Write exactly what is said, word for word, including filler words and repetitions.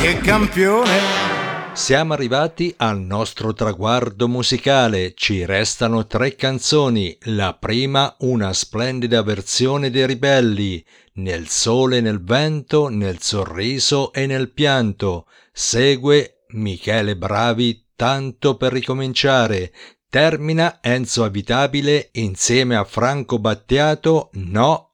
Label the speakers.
Speaker 1: che campione.
Speaker 2: Siamo arrivati al nostro traguardo musicale, ci restano tre canzoni, la prima una splendida versione dei Ribelli, Nel sole e nel vento, nel sorriso e nel pianto, segue Michele Bravi, Tanto per ricominciare, termina Enzo Abitabile insieme a Franco Battiato, No